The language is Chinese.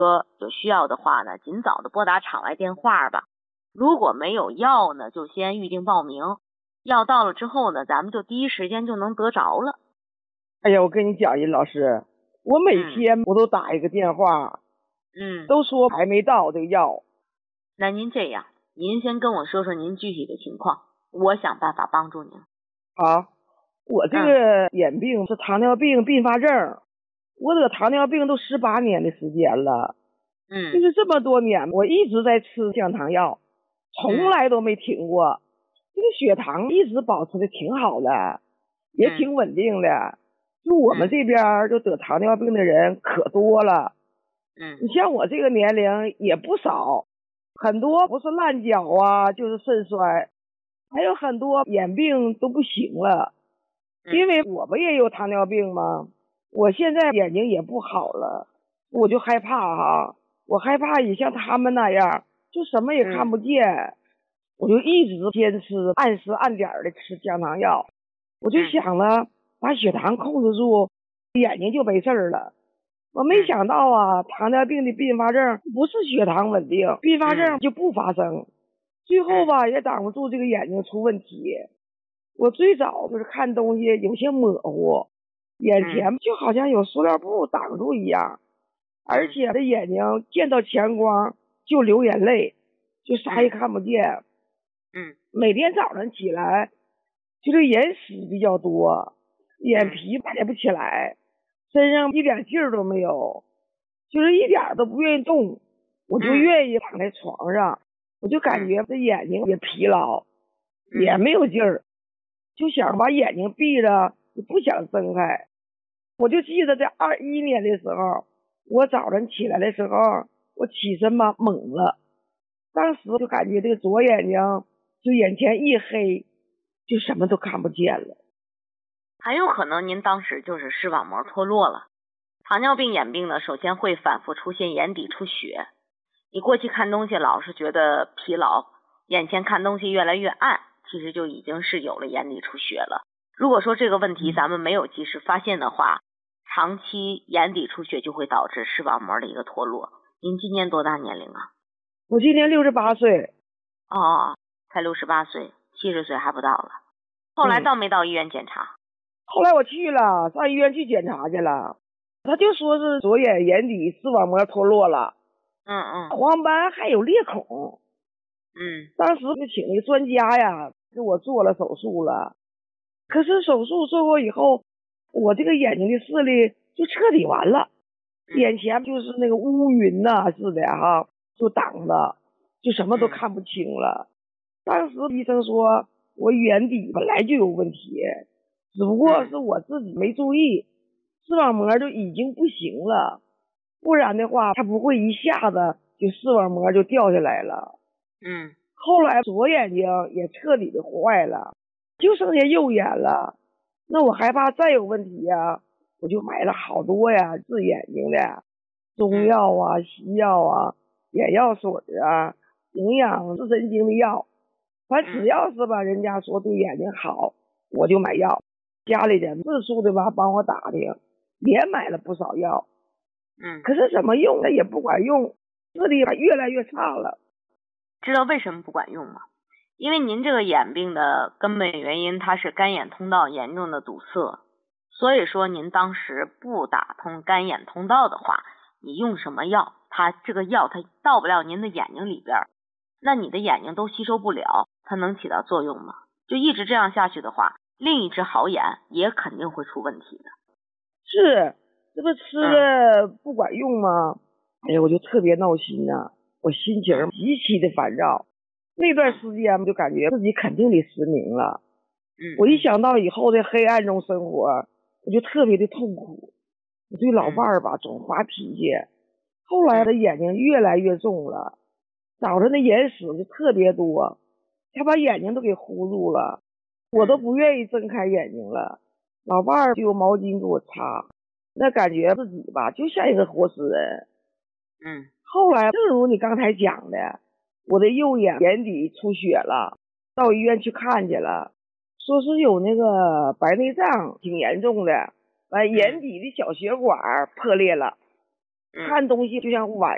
说有需要的话呢，尽早的拨打场外电话吧。如果没有药呢，就先预定报名，药到了之后呢，咱们就第一时间就能得着了。 哎呀，我跟你讲，老师，我每天我都打一个电话，都说还没到这个药。 那您这样，您先跟我说说您具体的情况，我想办法帮助您。 好，我这个眼病是糖尿病并发症，我得糖尿病都18年的时间了。就是这么多年，我一直在吃降糖药，从来都没停过。这个血糖一直保持的挺好的，也挺稳定的。就我们这边就得糖尿病的人可多了。你像我这个年龄也不少，很多不是烂脚啊，就是肾衰，还有很多眼病都不行了。因为我不也有糖尿病吗？我现在眼睛也不好了，我就害怕哈，我害怕也像他们那样，就什么也看不见。我就一直坚持按时按点的吃降糖药，我就想了，把血糖控制住，眼睛就没事了。我没想到啊，糖尿病的并发症不是血糖稳定，并发症就不发生，最后吧也挡不住这个眼睛出问题。我最早就是看东西有些模糊，眼前就好像有塑料布挡住一样，而且这眼睛见到前光就流眼泪，就啥也看不见。每天早上起来就这眼屎比较多，眼皮抬不起来，身上一点劲儿都没有，就是一点都不愿意动，我就愿意躺在床上，我就感觉这眼睛也疲劳，也没有劲儿，就想把眼睛闭着，就不想睁开。我就记得在21年的时候，我早晨起来的时候，我起身吧猛了，当时就感觉这个左眼睛就眼前一黑，就什么都看不见了。 很有可能您当时就是视网膜脱落了。糖尿病眼病呢，首先会反复出现眼底出血，你过去看东西老是觉得疲劳，眼前看东西越来越暗，其实就已经是有了眼底出血了。如果说这个问题咱们没有及时发现的话，长期眼底出血就会导致视网膜的一个脱落。您今年多大年龄啊？ 我今年68岁。 哦，才68岁，70岁还不到了。后来到没到医院检查？ 后来我去了，上医院去检查去了，他就说是左眼眼底视网膜脱落了，黄斑还有裂孔。当时就请那个专家呀给我做了手术了，可是手术做过以后，我这个眼睛的视力就彻底完了，眼前就是那个乌云呐似的哈，就挡着，就什么都看不清了。当时医生说我眼底本来就有问题，只不过是我自己没注意，视网膜就已经不行了，不然的话它不会一下子就视网膜就掉下来了。后来左眼睛也彻底的坏了，就剩下右眼了。那我害怕再有问题呀，我就买了好多呀治眼睛的中药啊、西药啊、眼药水啊、营养视神经的药，反正只要是吧人家说对眼睛好，我就买药。家里人四处的吧帮我打听，也买了不少药。可是怎么用的也不管用，视力越来越差了。 知道为什么不管用吗？因为您这个眼病的根本原因它是干眼通道严重的堵塞，所以说您当时不打通干眼通道的话，你用什么药，它这个药它到不了您的眼睛里边，那你的眼睛都吸收不了，它能起到作用吗？就一直这样下去的话，另一只好眼也肯定会出问题的。 是，这不吃了不管用吗？哎呀，我就特别闹心呐，我心情极其的烦躁。那段时间就感觉自己肯定得失明了。我一想到以后在黑暗中生活，我就特别的痛苦。我对老伴儿吧总发脾气，后来的眼睛越来越重了，早上的眼屎就特别多，他把眼睛都给糊住了，我都不愿意睁开眼睛了。老伴儿就用毛巾给我擦，那感觉自己吧就像一个活死人。后来正如你刚才讲的，我的右眼眼底出血了，到医院去看去了，说是有那个白内障挺严重的，眼底的小血管破裂了，看东西就像晚